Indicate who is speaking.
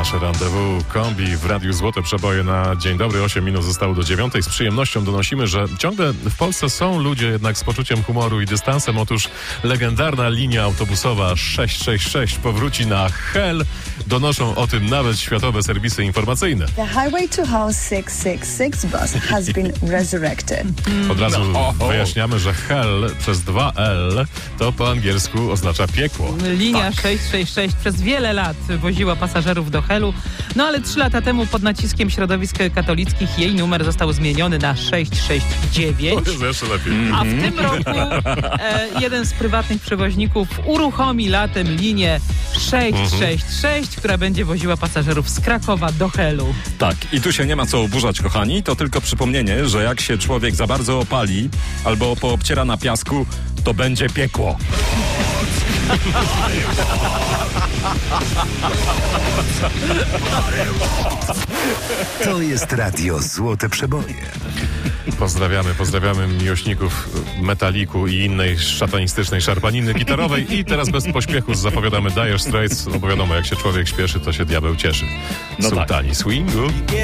Speaker 1: nasze rendezvous kombi w Radiu Złote Przeboje na dzień dobry. 8 minut zostało do 9. Z przyjemnością donosimy, że ciągle w Polsce są ludzie jednak z poczuciem humoru i dystansem. Otóż legendarna linia autobusowa 666 powróci na Hel. Donoszą o tym nawet światowe serwisy informacyjne.
Speaker 2: The Highway to Hell 666 bus has been resurrected.
Speaker 1: Od razu wyjaśniamy, że Hel przez 2L to po angielsku oznacza piekło.
Speaker 3: Linia 666 przez wiele lat woziła pasażerów do Helu, no ale 3 lata temu pod naciskiem środowisk katolickich jej numer został zmieniony na 669.
Speaker 1: To jest jeszcze lepiej.
Speaker 3: A w tym roku jeden z prywatnych przewoźników uruchomi latem linię 666, która będzie woziła pasażerów z Krakowa do Helu.
Speaker 4: Tak, i tu się nie ma co oburzać, kochani. To tylko przypomnienie, że jak się człowiek za bardzo opali albo poobciera na piasku, to będzie piekło.
Speaker 5: To jest Radio Złote Przeboje.
Speaker 1: Pozdrawiamy miłośników metaliku i innej szatanistycznej szarpaniny gitarowej. I teraz bez pośpiechu zapowiadamy Dire Straits, no bo wiadomo, jak się człowiek śpieszy, to się diabeł cieszy.
Speaker 4: No
Speaker 1: Sultani swingu.